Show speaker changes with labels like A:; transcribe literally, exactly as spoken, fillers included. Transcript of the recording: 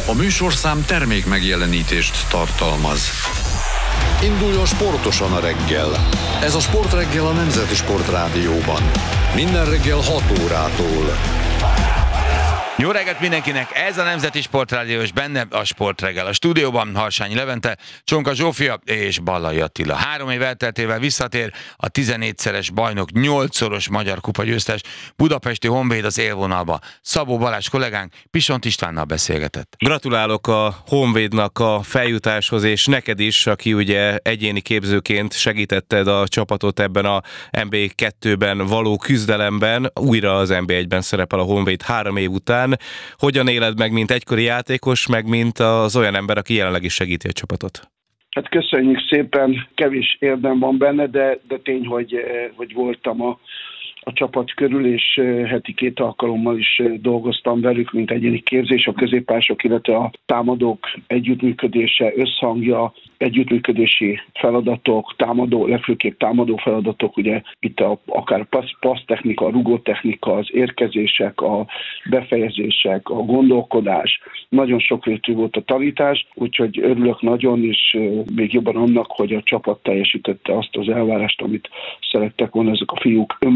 A: A műsorszám termék megjelenítést tartalmaz. Induljon sportosan a reggel. Ez a Sportreggel a Nemzeti Sportrádióban. Minden reggel hat órától.
B: Jó reggelt mindenkinek, ez a Nemzeti Sportrádió, és benne a Sportreggel. A stúdióban Harsányi Levente, Csonka Zsófia és Ballai Attila. Három év elteltével visszatér a tizennégyszeres bajnok, nyolcszoros magyar kupagyőztes budapesti Honvéd az élvonalba. Szabó Balázs kollégánk Pisont Istvánnal beszélgetett.
C: Gratulálok a Honvédnak a feljutáshoz, és neked is, aki ugye egyéni képzőként segítetted a csapatot ebben a en bé kettőben való küzdelemben. Újra az en bé egyben szerepel a Honvéd három év után. Hogyan éled meg, mint egykori játékos, meg mint az olyan ember, aki jelenleg is segíti a csapatot?
D: Hát köszönjük szépen, kevés érdem van benne, de, de tény, hogy, hogy voltam a, a csapat körül, és heti két alkalommal is dolgoztam velük, mint egyéni képzés, a középpások, illetve a támadók együttműködése, összhangja, együttműködési feladatok, támadó, legfőképp támadó feladatok, ugye itt a, akár a passz, passz technika, a rugótechnika, az érkezések, a befejezések, a gondolkodás, nagyon sokrétű volt a tanítás, úgyhogy örülök nagyon, és még jobban annak, hogy a csapat teljesítette azt az elvárást, amit szerettek volna ezek a fiúk.